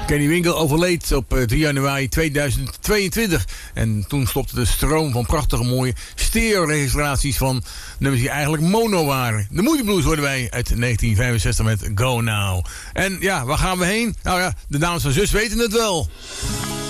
Kenny Winkel overleed op 3 januari 2022. En toen stopte de stroom van prachtige mooie stereo-registraties van nummers die eigenlijk mono waren. De Moody Blues hoorden wij uit 1965 met Go Now. En ja, waar gaan we heen? Nou ja, de dames en zus weten het wel.